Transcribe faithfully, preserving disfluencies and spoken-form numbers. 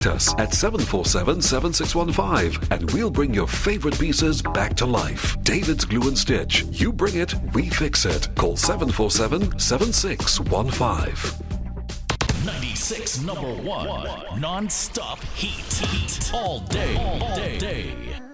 us at seven four seven, seven six one five and we'll bring your favorite pieces back to life. David's Glue and Stitch. You bring it, we fix it. Call seven four seven, seven six one five. ninety-six number one. Non-stop heat. Heat. All day. All day.